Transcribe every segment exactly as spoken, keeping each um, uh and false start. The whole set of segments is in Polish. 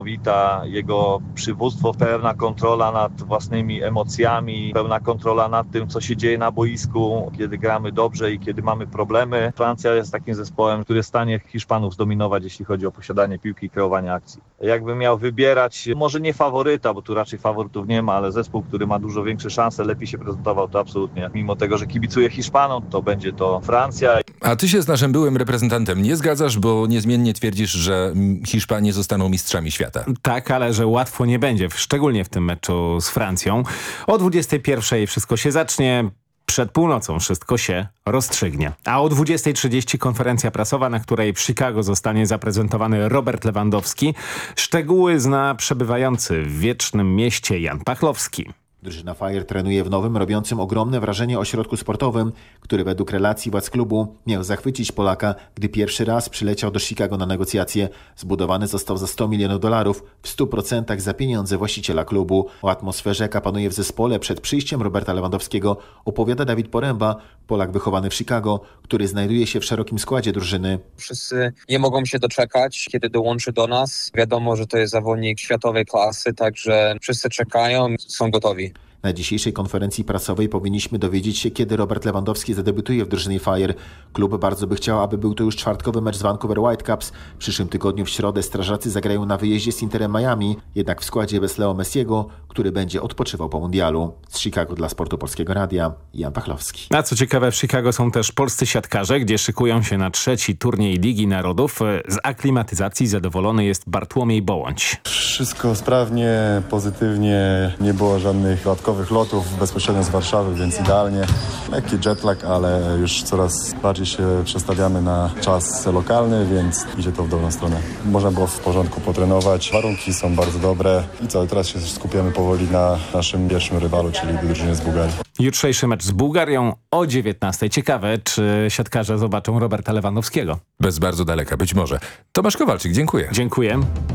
Wita, jego przywództwo, pełna kontrola nad własnymi emocjami, pełna kontrola nad tym, co się dzieje na boisku, kiedy gramy dobrze i kiedy mamy problemy. Francja jest takim zespołem, który jest w stanie Hiszpanów zdominować, jeśli chodzi o posiadanie piłki i kreowanie akcji. Jakbym miał wybierać, może nie faworyta, bo tu raczej faworytów nie ma, ale zespół, który ma dużo większe szanse, lepiej się prezentował, to absolutnie. Mimo tego, że kibicuję Hiszpanom, to będzie to Francja. A ty się z naszym byłym reprezentantem nie zgadzasz, bo niezmiennie twierdzisz, że Hiszpanie zostaną mistrzami świata. Tak, ale że łatwo nie będzie, szczególnie w tym meczu z Francją. O dwudziestej pierwszej wszystko się zacznie. Przed północą wszystko się rozstrzygnie. A o dwudziestej trzydzieści konferencja prasowa, na której w Chicago zostanie zaprezentowany Robert Lewandowski. Szczegóły zna przebywający w wiecznym mieście Jan Pachlowski. Drużyna Fire trenuje w nowym, robiącym ogromne wrażenie ośrodku sportowym, który według relacji władz klubu miał zachwycić Polaka, gdy pierwszy raz przyleciał do Chicago na negocjacje. Zbudowany został za sto milionów dolarów, w stu procentach za pieniądze właściciela klubu. O atmosferze, jaka panuje w zespole przed przyjściem Roberta Lewandowskiego, opowiada Dawid Poręba, Polak wychowany w Chicago, który znajduje się w szerokim składzie drużyny. Wszyscy nie mogą się doczekać, kiedy dołączy do nas. Wiadomo, że to jest zawodnik światowej klasy, także wszyscy czekają, są gotowi. Na dzisiejszej konferencji prasowej powinniśmy dowiedzieć się, kiedy Robert Lewandowski zadebiutuje w drużynie Fire. Klub bardzo by chciał, aby był to już czwartkowy mecz z Vancouver Whitecaps. W przyszłym tygodniu w środę strażacy zagrają na wyjeździe z Interem Miami, jednak w składzie bez Leo Messiego, który będzie odpoczywał po mundialu. Z Chicago dla Sportu Polskiego Radia, Jan Pachlowski. A co ciekawe, w Chicago są też polscy siatkarze, gdzie szykują się na trzeci turniej Ligi Narodów. Z aklimatyzacji zadowolony jest Bartłomiej Bołądź. Wszystko sprawnie, pozytywnie, nie było żadnych dodatkowych lotów bezpośrednio z Warszawy, więc idealnie. Lekki jetlag, ale już coraz bardziej się przestawiamy na czas lokalny, więc idzie to w dobrą stronę. Można było w porządku potrenować, warunki są bardzo dobre i co, teraz się skupiamy powoli na naszym pierwszym rywalu, czyli drużynie z Bułgarii. Jutrzejszy mecz z Bułgarią o dziewiętnastej. Ciekawe, czy siatkarze zobaczą Roberta Lewandowskiego. Bez bardzo daleka, być może. Tomasz Kowalczyk, dziękuję. Dziękuję.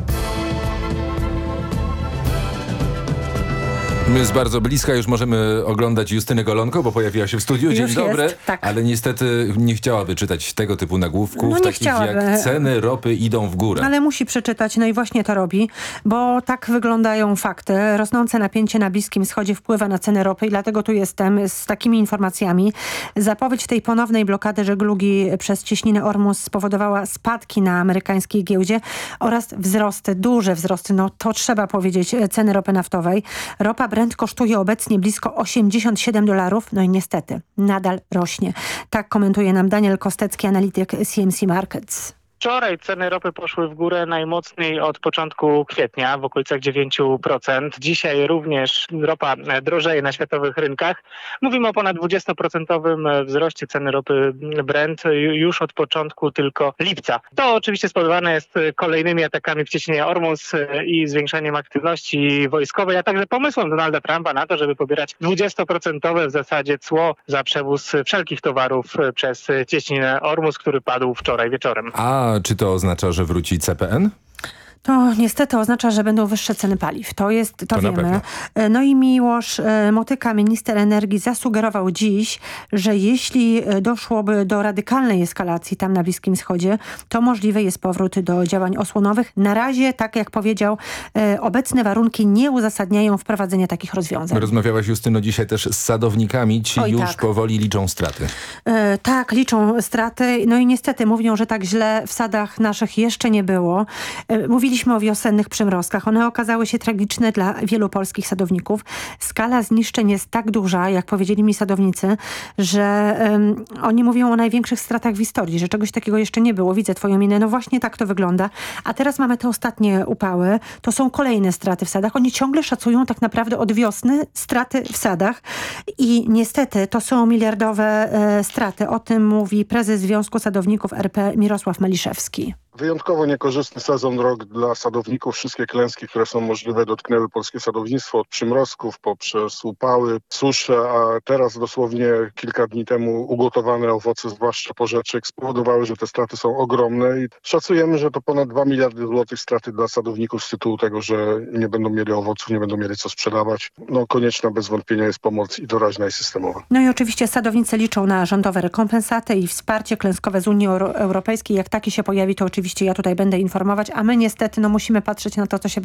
My z bardzo bliska już możemy oglądać Justynę Golonko, bo pojawiła się w studiu. Dzień już dobry. Jest, tak. Ale niestety nie chciałaby czytać tego typu nagłówków, no takich chciałaby. jak ceny ropy idą w górę. Ale musi przeczytać, no i właśnie to robi, bo tak wyglądają fakty. Rosnące napięcie na Bliskim Wschodzie wpływa na cenę ropy i dlatego tu jestem z takimi informacjami. Zapowiedź tej ponownej blokady żeglugi przez cieśninę Ormus spowodowała spadki na amerykańskiej giełdzie oraz wzrosty, duże wzrosty, no to trzeba powiedzieć, ceny ropy naftowej. Ropa Brent kosztuje obecnie blisko osiemdziesiąt siedem dolarów, no i niestety nadal rośnie. Tak komentuje nam Daniel Kostecki, analityk C M C Markets. Wczoraj ceny ropy poszły w górę najmocniej od początku kwietnia, w okolicach dziewięć procent. Dzisiaj również ropa drożeje na światowych rynkach. Mówimy o ponad dwudziestoprocentowym wzroście ceny ropy Brent już od początku tylko lipca. To oczywiście spowodowane jest kolejnymi atakami w cieśninie Ormus i zwiększaniem aktywności wojskowej, a także pomysłem Donalda Trumpa na to, żeby pobierać dwudziestoprocentowe w zasadzie cło za przewóz wszelkich towarów przez cieśninę Ormus, który padł wczoraj wieczorem. A czy to oznacza, że wróci C P N? To niestety oznacza, że będą wyższe ceny paliw. To jest, to, To na wiemy. pewno. No i Miłosz Motyka, minister energii, zasugerował dziś, że jeśli doszłoby do radykalnej eskalacji tam na Bliskim Wschodzie, to możliwy jest powrót do działań osłonowych. Na razie, tak jak powiedział, obecne warunki nie uzasadniają wprowadzenia takich rozwiązań. Rozmawiałaś, Justyno, dzisiaj też z sadownikami. Ci Oj, już tak. powoli liczą straty. E, tak, liczą straty. No i niestety mówią, że tak źle w sadach naszych jeszcze nie było. E, mówiliśmy o wiosennych przymrozkach. One okazały się tragiczne dla wielu polskich sadowników. Skala zniszczeń jest tak duża, jak powiedzieli mi sadownicy, że um, oni mówią o największych stratach w historii, że czegoś takiego jeszcze nie było. Widzę twoją minę. No właśnie tak to wygląda. A teraz mamy te ostatnie upały. To są kolejne straty w sadach. Oni ciągle szacują tak naprawdę od wiosny straty w sadach i niestety to są miliardowe e, straty. O tym mówi prezes Związku Sadowników R P Mirosław Meliszewski. Wyjątkowo niekorzystny sezon, rok dla sadowników. Wszystkie klęski, które są możliwe, dotknęły polskie sadownictwo od przymrozków poprzez upały, susze, a teraz dosłownie kilka dni temu ugotowane owoce, zwłaszcza porzeczek, spowodowały, że te straty są ogromne i szacujemy, że to ponad dwa miliardy złotych straty dla sadowników z tytułu tego, że nie będą mieli owoców, nie będą mieli co sprzedawać. No konieczna bez wątpienia jest pomoc i doraźna i systemowa. No i oczywiście sadownicy liczą na rządowe rekompensaty i wsparcie klęskowe z Unii Euro- Europejskiej. Jak takie się pojawi, to oczywiście oczywiście ja tutaj będę informować, a my niestety no, musimy patrzeć na to, co się